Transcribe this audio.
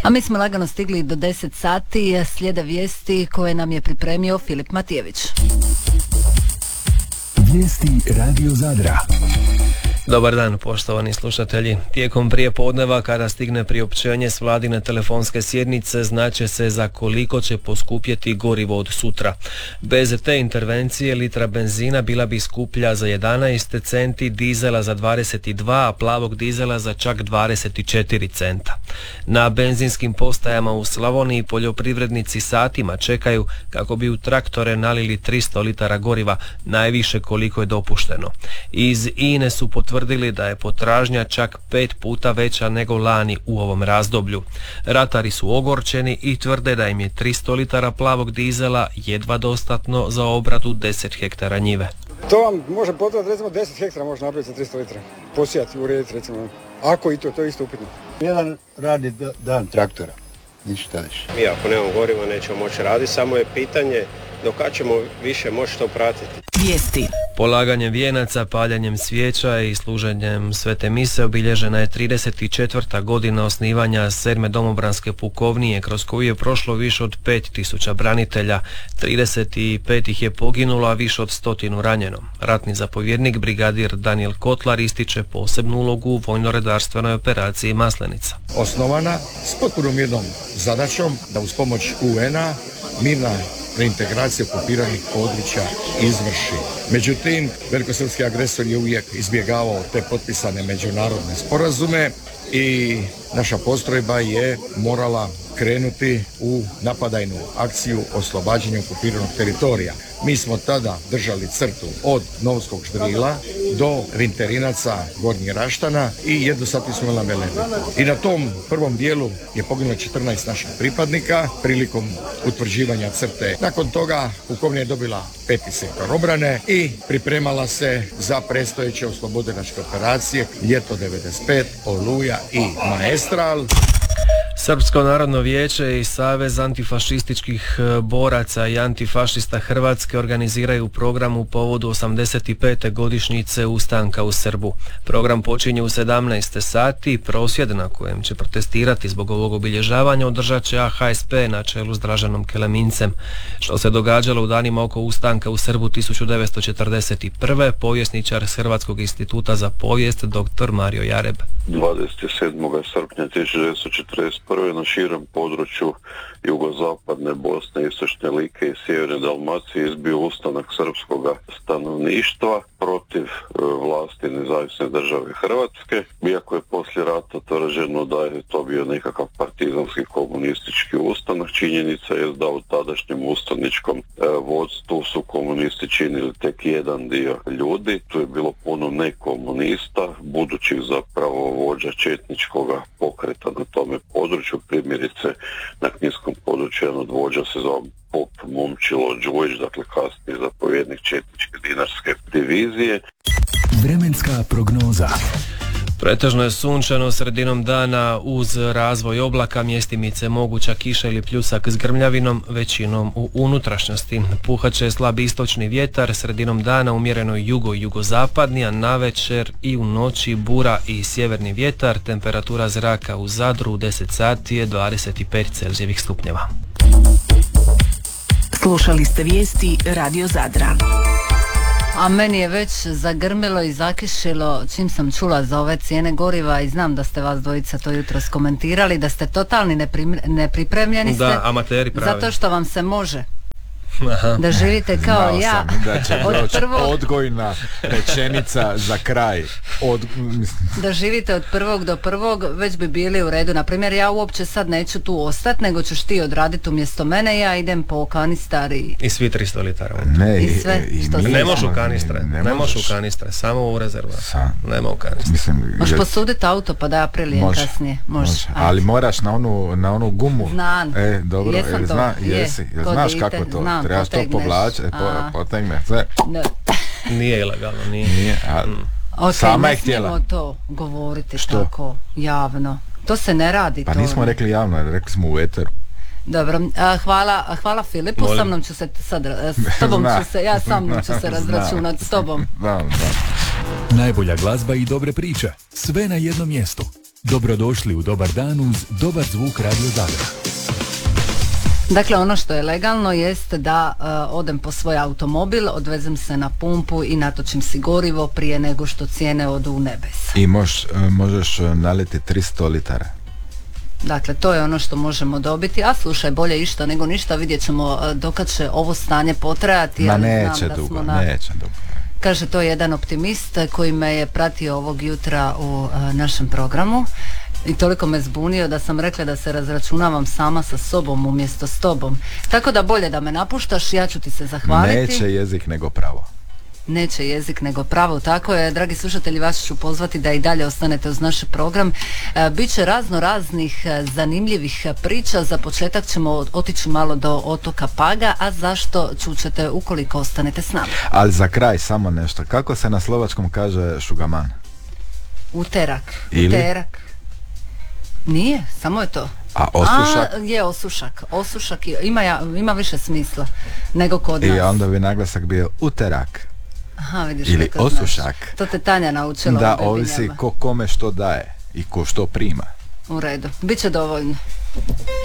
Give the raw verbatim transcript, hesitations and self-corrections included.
A mi smo lagano stigli do deset sati, slijede vijesti koje nam je pripremio Filip Matijević. Vijesti Radio Zadra. Dobar dan, poštovani slušatelji. Tijekom prijepodneva, kada stigne priopćenje s vladine telefonske sjednice, znaće se za koliko će poskupjeti gorivo od sutra. Bez te intervencije litra benzina bila bi skuplja za jedanaest centi, dizela za dvadeset dva, a plavog dizela za čak dvadeset četiri centa. Na benzinskim postajama u Slavoniji poljoprivrednici satima čekaju kako bi u traktore nalili tristo litara goriva, najviše koliko je dopušteno. Iz I N E su potvrdili tvrdili da je potražnja čak pet puta veća nego lani u ovom razdoblju. Ratari su ogorčeni i tvrde da im je tristo litara plavog dizela jedva dostatno za obradu deset hektara njive. To vam može potrebati, recimo deset hektara može napraviti za tristo litara. Posijati, urediti recimo. Ako i to, to je isto upitno. Jedan radi dan traktora, ništa više. Mi ako nemamo goriva nećemo moći raditi, samo je pitanje do kad ćemo više moći to pratiti. Vijesti. Polaganjem vijenaca, paljanjem svijeća i služenjem svete mise obilježena je trideset četvrta godina osnivanja sedme domobranske pukovnije, kroz koju je prošlo više od pet tisuća branitelja. trideset pet ih je poginulo, a više od stotinu ranjeno. Ratni zapovjednik brigadir Danijel Kotlar ističe posebnu ulogu u vojno-redarstvenoj operaciji Maslenica. Osnovana s potpunom jednom zadaćom da uz pomoć U N A mirna reintegracija okupiranih područja izvrši. Međutim, velikosrpski agresor je uvijek izbjegavao te potpisane međunarodne sporazume i naša postrojba je morala krenuti u napadajnu akciju oslobađanja okupiranog teritorija. Mi smo tada držali crtu od Novskog Ždrila do Vinterinaca Gornjih Raštana i jednosatni smo na Melebitu. I na tom prvom dijelu je poginulo četrnaest naših pripadnika prilikom utvrđivanja crte. Nakon toga pukovnija je dobila peti sektor obrane i pripremala se za predstojeće oslobodilačke operacije Ljeto devedeset pet, Oluja i Maestral. Srpsko narodno vijeće i Savez antifašističkih boraca i antifašista Hrvatske organiziraju program u povodu osamdeset pete godišnjice ustanka u Srbu. Program počinje u sedamnaest sati, prosvjed na kojem će protestirati zbog ovog obilježavanja održat će A H S P na čelu s Draženom Kelemincem. Što se događalo u danima oko ustanka u Srbu tisuću devetsto četrdeset prve. povjesničar s Hrvatskog instituta za povijest dr. Mario Jareb. dvadeset sedmog srpnja tisuću devetsto četrdeset prve na širem području jugozapadne Bosne, istočne Like i sjeverne Dalmacije izbio ustanak srpskog stanovništva protiv e, vlasti nezavisne države Hrvatske. Iako je poslije rata tvrđeno da je to bio nekakav partizanski komunistički ustanak, činjenica je da u tadašnjem ustaničkom e, vodstvu su komunisti činili tek jedan dio ljudi. Tu je bilo puno nekomunista, budućih zapravo vođa četničkog pokreta na tome području. Primjerice na kninskom području jedan od vođa se zove Pop Momčilo Đujić, dakle kasniji zapovjednik četničke dinarske divizije. Vremenska prognoza. Pretežno je sunčano, sredinom dana uz razvoj oblaka, mjestimice moguća kiša ili pljusak s grmljavinom, većinom u unutrašnjosti. Puhat će slab istočni vjetar, sredinom dana umjereno jugo i jugozapadni, a navečer i u noći bura i sjeverni vjetar. Temperatura zraka u Zadru u deset sati je dvadeset pet celzijevih stupnjeva. Slušali ste vijesti Radio Zadra. A meni je već zagrmilo i zakišilo čim sam čula za ove cijene goriva i znam da ste vas dvojica to jutro skomentirali, da ste totalni neprim, nepripremljeni ste. Da, amateri pravi. Zato što vam se može. Aha. Da živite kao Znao ja. sam da će od doći prvog... odgojna rečenica za kraj. Od... Da živite od prvog do prvog, već bi bili u redu. Naprimjer, ja uopće sad neću tu ostati, nego ćeš ti odraditi umjesto mene, ja idem po kanistar i... I svi tristo litara. Ne, I sve i, što se... Ne možeš u kanistre, ne, ne možeš možeš u kanistre, samo u rezervoar. Sa... Nema u kanistre. Mislim, Možeš je... posuditi auto pa da ja prilijem može, kasnije. Može. može. Ali moraš na onu, na onu gumu. Znam. E, dobro, Jesam jel to. zna, Je, jesi, jel ko znaš dite, kako to? znam, Trebaš to potegneš. povlači, e, po, A. potegne, sve. Ne. Nije ilegalno, nije. Nije, a... Mm. Ok, Sama ne je htjela. smijemo to govoriti Što? tako javno. To se ne radi. Pa to. nismo rekli javno, rekli smo u eteru. Dobro, a, hvala, hvala Filipu, Molim. sa mnom ću se sad, s tobom Zna. ću se, ja sa mnom ću se razračunati s tobom. Znam, znam. Najbolja glazba i dobre priče. Sve na jednom mjestu. Dobrodošli u Dobar dan uz dobar zvuk Radio Zadra. Dakle, ono što je legalno jest da uh, odem po svoj automobil, odvezem se na pumpu i natočim si gorivo prije nego što cijene odu u nebesa. I mož, možeš naliti tristo litara. Dakle, to je ono što možemo dobiti, a slušaj, bolje išta nego ništa, vidjet ćemo dokad će ovo stanje potrajati. Ma ali neće znam da dugo, smo na... neće dugo. Kaže to jedan optimist koji me je pratio ovog jutra u uh, našem programu i toliko me zbunio da sam rekla da se razračunavam sama sa sobom umjesto s tobom. Tako da bolje da me napuštaš, ja ću ti se zahvaliti. Neće jezik nego pravo. Neće jezik nego pravo, tako je. Dragi slušatelji, vas ću pozvati da i dalje ostanete uz naš program. E, Biće razno raznih e, zanimljivih priča. Za početak ćemo otići malo do otoka Paga, a zašto čućete ukoliko ostanete s nama. Ali za kraj samo nešto. Kako se na slovačkom kaže šugaman? Uterak. Ili? Uterak. Nije, samo je to. A osušak? A, je osušak. Osušak ima, ja, ima više smisla nego kod nas. I onda bi naglasak bio uterak. Aha, vidiš, ili to osušak. Znaš. To te Tanja naučila. Da, ovisi ko kome što daje i ko što prima. U redu, biće dovoljno.